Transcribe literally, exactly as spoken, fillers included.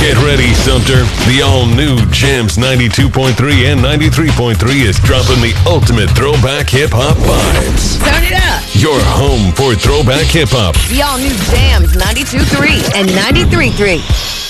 Get ready, Sumter. The all-new Jams ninety-two point three and ninety-three point three is dropping the ultimate throwback hip-hop vibes. Turn it up. Your home for throwback hip-hop. The all-new Jams ninety-two point three and ninety-three point three.